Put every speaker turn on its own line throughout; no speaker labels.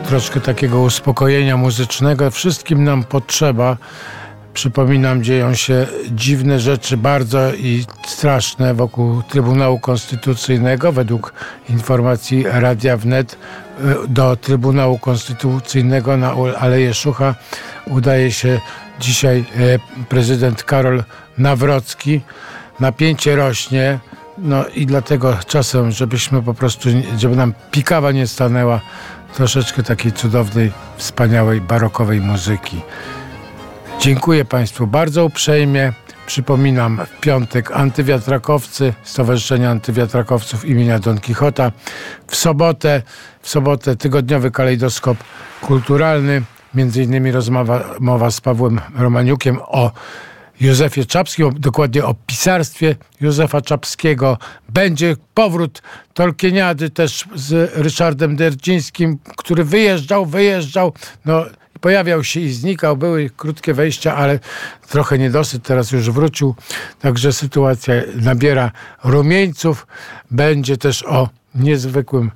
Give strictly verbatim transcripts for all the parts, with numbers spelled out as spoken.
troszkę takiego uspokojenia muzycznego. Wszystkim nam potrzeba. Przypominam, dzieją się dziwne rzeczy, bardzo i straszne wokół Trybunału Konstytucyjnego. Według informacji Radia Wnet do Trybunału Konstytucyjnego na Aleję Szucha udaje się dzisiaj prezydent Karol Nawrocki. Napięcie rośnie, no i dlatego czasem, żebyśmy po prostu, żeby nam pikawa nie stanęła, troszeczkę takiej cudownej, wspaniałej, barokowej muzyki. Dziękuję Państwu bardzo uprzejmie. Przypominam, w piątek Antywiatrakowcy, Stowarzyszenie Antywiatrakowców imienia Don Kichota. W sobotę, w sobotę tygodniowy kalejdoskop kulturalny. Między innymi rozmowa mowa z Pawłem Romaniukiem o Józefie Czapskim, dokładnie o pisarstwie Józefa Czapskiego. Będzie powrót Tolkieniady też z Ryszardem Derdzińskim, który wyjeżdżał, wyjeżdżał, no pojawiał się i znikał, były krótkie wejścia, ale trochę niedosyt, teraz już wrócił. Także sytuacja nabiera rumieńców. Będzie też o niezwykłym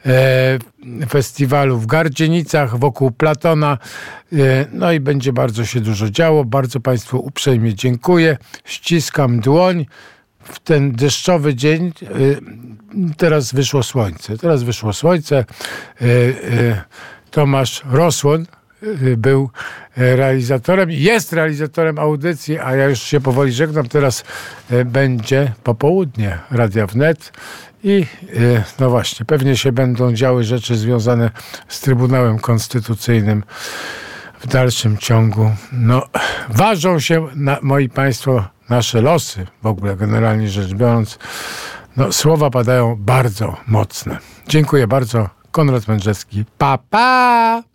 e, festiwalu w Gardzienicach wokół Platona. E, no i będzie bardzo się dużo działo. Bardzo Państwu uprzejmie dziękuję. Ściskam dłoń. W ten deszczowy dzień e, teraz wyszło słońce. Teraz wyszło słońce. E, e, Tomasz Rosłon był realizatorem, jest realizatorem audycji, a ja już się powoli żegnam. Teraz będzie popołudnie Radia Wnet i no właśnie, pewnie się będą działy rzeczy związane z Trybunałem Konstytucyjnym w dalszym ciągu. No, ważą się, na, moi Państwo, nasze losy, w ogóle generalnie rzecz biorąc. No, słowa padają bardzo mocne. Dziękuję bardzo. Konrad Mędrzewski. Pa, pa!